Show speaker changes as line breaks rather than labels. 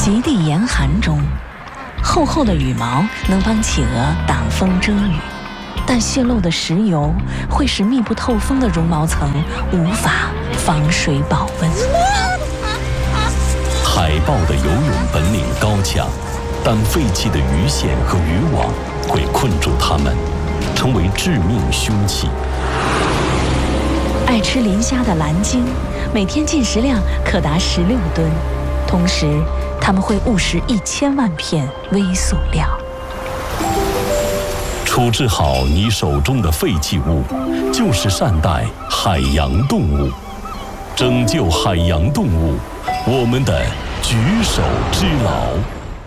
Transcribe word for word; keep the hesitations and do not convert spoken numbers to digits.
极地严寒中，厚厚的羽毛能帮企鹅挡风遮雨，但泄漏的石油会使密不透风的绒毛层无法防水保温。
海豹的游泳本领高强，但废弃的鱼线和渔网会困住它们，成为致命凶器。
爱吃磷虾的蓝鲸，每天进食量可达十六吨，同时它们会误食一千万片微塑料。
处置好你手中的废弃物，就是善待海洋动物，拯救海洋动物，我们的举手之劳。